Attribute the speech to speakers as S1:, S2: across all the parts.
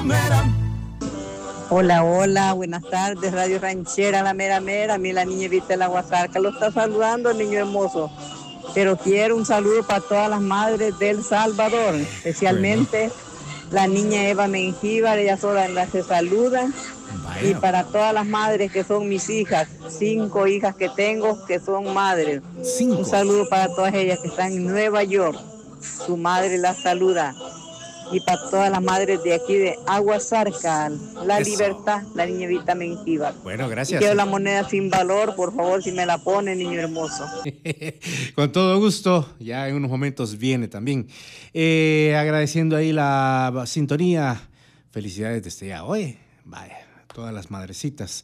S1: mera.
S2: Hola, hola, buenas tardes, Radio Ranchera, la mera mera. A mí la niña Vitela Guasarca lo está saludando, el niño hermoso. Pero quiero un saludo para todas las madres del Salvador, especialmente la niña Eva Mengíbar, ellas todas las que saludan. Y
S3: Vaya.
S2: para todas las madres que son mis hijas, 5 hijas que tengo que son madres.
S3: 5.
S2: Un saludo para todas ellas que están en Nueva York. Su madre las saluda. Y para todas las madres de aquí de Aguasarca, La
S3: Eso.
S2: Libertad, la niña Vita Mengíbar.
S3: Bueno,
S2: Y
S3: gracias.
S2: quiero la moneda sin valor, por favor, si me la pone, niño hermoso.
S3: Con todo gusto, ya en unos momentos viene también. Agradeciendo ahí la sintonía. Felicidades desde ya. Oye, vaya, todas las madrecitas.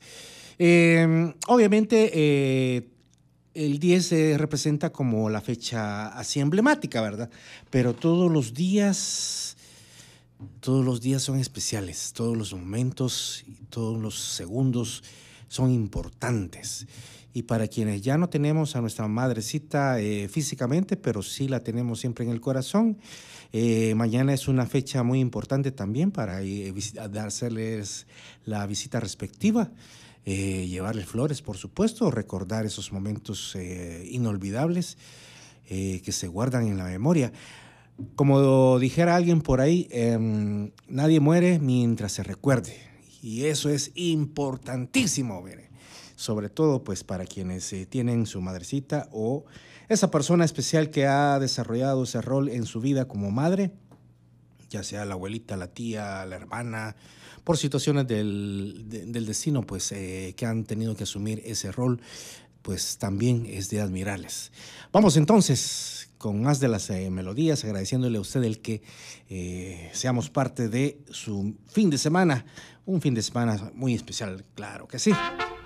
S3: Obviamente, el 10 se representa como la fecha así emblemática, ¿verdad? Pero todos los días son especiales, todos los momentos y todos los segundos son importantes. Y para quienes ya no tenemos a nuestra madrecita físicamente, pero sí la tenemos siempre en el corazón, mañana es una fecha muy importante también para hacerles la visita respectiva, llevarles flores, por supuesto, recordar esos momentos inolvidables que se guardan en la memoria. Como dijera alguien por ahí, nadie muere mientras se recuerde. Y eso es importantísimo, mire. Sobre todo pues para quienes tienen su madrecita o esa persona especial que ha desarrollado ese rol en su vida como madre, ya sea la abuelita, la tía, la hermana, por situaciones del destino pues que han tenido que asumir ese rol, pues también es de admirarles. Vamos entonces con más de las melodías, agradeciéndole a usted el que seamos parte de su fin de semana, un fin de semana muy especial, claro que sí.